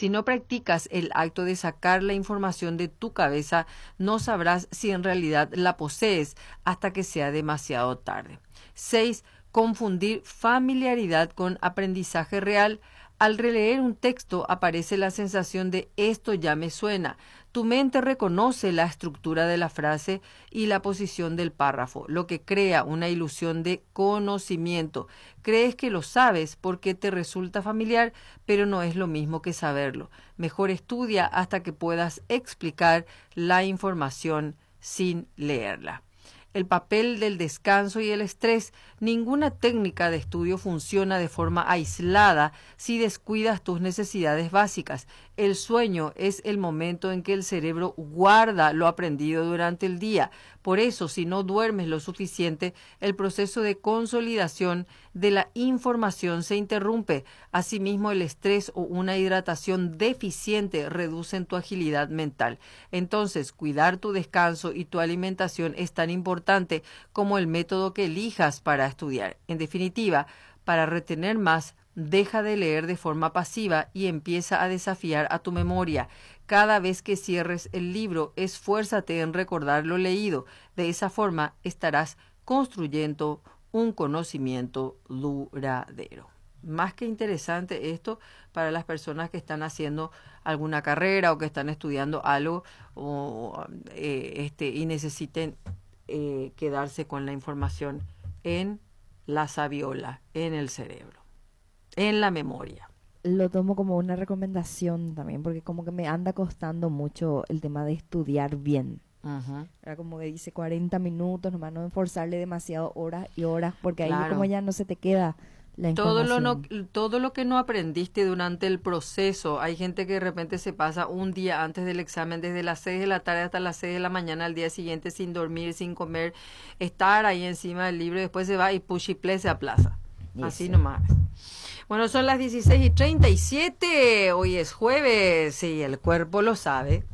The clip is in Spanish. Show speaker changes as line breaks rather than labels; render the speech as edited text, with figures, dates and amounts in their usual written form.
Si no practicas el acto de sacar la información de tu cabeza, no sabrás si en realidad la posees hasta que sea demasiado tarde. 6. Confundir familiaridad con aprendizaje real. Al releer un texto aparece la sensación de esto ya me suena. Tu mente reconoce la estructura de la frase y la posición del párrafo, lo que crea una ilusión de conocimiento. Crees que lo sabes porque te resulta familiar, pero no es lo mismo que saberlo. Mejor estudia hasta que puedas explicar la información sin leerla. El papel del descanso y el estrés. Ninguna técnica de estudio funciona de forma aislada si descuidas tus necesidades básicas. El sueño es el momento en que el cerebro guarda lo aprendido durante el día. Por eso, si no duermes lo suficiente, el proceso de consolidación de la información se interrumpe. Asimismo, el estrés o una hidratación deficiente reducen tu agilidad mental. Entonces, cuidar tu descanso y tu alimentación es tan importante como el método que elijas para estudiar. En definitiva, para retener más, deja de leer de forma pasiva y empieza a desafiar a tu memoria. Cada vez que cierres el libro, esfuérzate en recordar lo leído. De esa forma estarás construyendo un conocimiento duradero. Más que interesante esto para las personas que están haciendo alguna carrera o que están estudiando algo y necesiten quedarse con la información en la saviola, en el cerebro, en la memoria.
Lo tomo como una recomendación también, porque como que me anda costando mucho el tema de estudiar bien. Era como que dice 40 minutos, nomás no esforzarle demasiado horas y horas, porque ahí como ya no se te queda la información.
Todo lo que no aprendiste durante el proceso. Hay gente que de repente se pasa un día antes del examen, desde las 6 de la tarde hasta las 6 de la mañana al día siguiente, sin dormir, sin comer, estar ahí encima del libro, y después se va y push y play se aplaza. Así nomás. Bueno, son las 16:37, hoy es jueves y el cuerpo lo sabe.